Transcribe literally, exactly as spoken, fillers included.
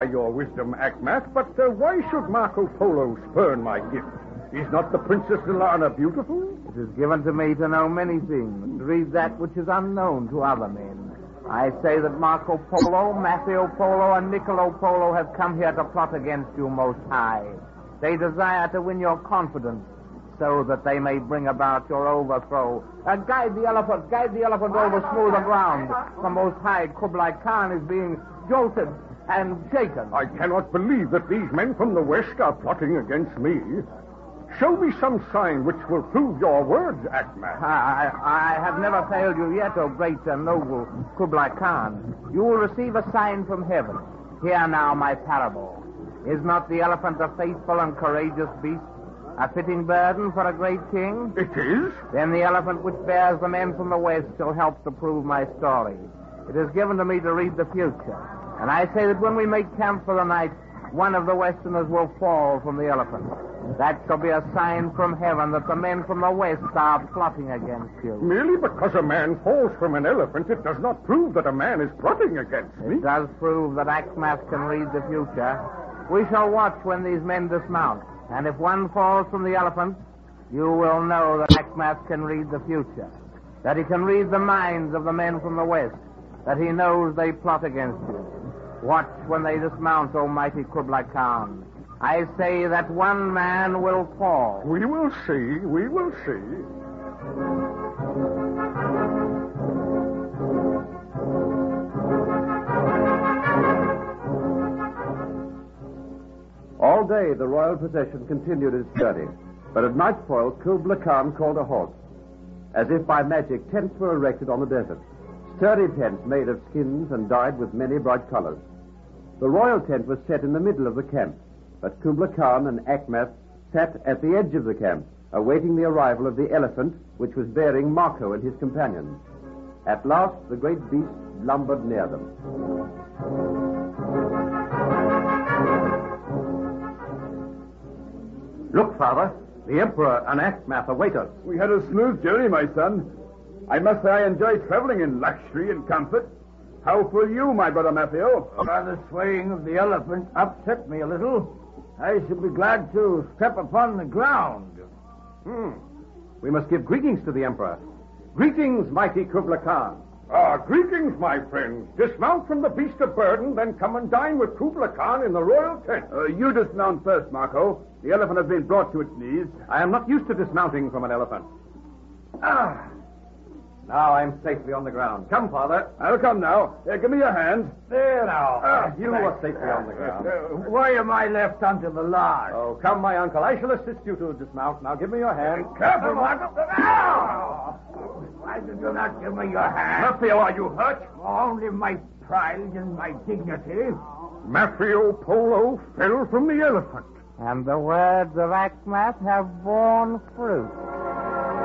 Your wisdom, Achmath, but uh, why should Marco Polo spurn my gift? Is not the Princess Ilana beautiful? It is given to me to know many things, to read that which is unknown to other men. I say that Marco Polo, Maffeo Polo, and Niccolo Polo have come here to plot against you, Most High. They desire to win your confidence, so that they may bring about your overthrow. Uh, guide the elephant, guide the elephant over smoother ground. The Most High Kublai Khan is being jolted and shaken. I cannot believe that these men from the West are plotting against me. Show me some sign which will prove your words, Achmath. I, I have never failed you yet, O great and noble Kublai Khan. You will receive a sign from heaven. Hear now my parable. Is not the elephant a faithful and courageous beast? A fitting burden for a great king? It is? Then the elephant which bears the men from the West shall help to prove my story. It is given to me to read the future. And I say that when we make camp for the night, one of the Westerners will fall from the elephant. That shall be a sign from heaven that the men from the West are plotting against you. Merely because a man falls from an elephant, it does not prove that a man is plotting against me. It does prove that Achmath can read the future. We shall watch when these men dismount. And if one falls from the elephant, you will know that Achmath can read the future. That he can read the minds of the men from the West. That he knows they plot against you. Watch when they dismount, O mighty Kublai Khan. I say that one man will fall. We will see. We will see. All day the royal procession continued its journey, but at nightfall Kublai Khan called a halt. As if by magic, tents were erected on the desert. Sturdy tents made of skins and dyed with many bright colors. The royal tent was set in the middle of the camp, but Kublai Khan and Achmath sat at the edge of the camp, awaiting the arrival of the elephant, which was bearing Marco and his companions. At last, the great beast lumbered near them. Look, Father, the Emperor and Achmath await us. We had a smooth journey, my son. I must say I enjoy traveling in luxury and comfort. How for you, my brother Maffeo? Uh, the swaying of the elephant upset me a little. I should be glad to step upon the ground. Hmm. We must give greetings to the Emperor. Greetings, mighty Kublai Khan. Ah, greetings, my friends. Dismount from the beast of burden, then come and dine with Kublai Khan in the royal tent. Uh, you dismount first, Marco. The elephant has been brought to its knees. I am not used to dismounting from an elephant. Ah. Now I'm safely on the ground. Come, Father. I'll come now. Here, give me your hand. There now. Ah, you are safely on the ground. Uh, why am I left unto the last? Oh, come, my uncle. I shall assist you to dismount. Now give me your hand. Careful, Marco. Ow! Why did you not give me your hand? Maffeo, are you hurt? Only my pride and my dignity. Maffeo Polo fell from the elephant. And the words of Achmath have borne fruit.